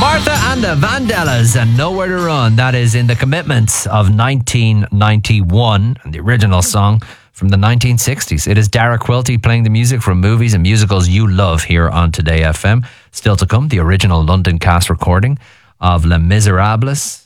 Martha and the Vandellas and Nowhere to Run. That is in the Commitments of 1991, the original song from the 1960s. It is Dara Quilty playing the music from movies and musicals you love here on Today FM. Still to come, the original London cast recording of Les Miserables.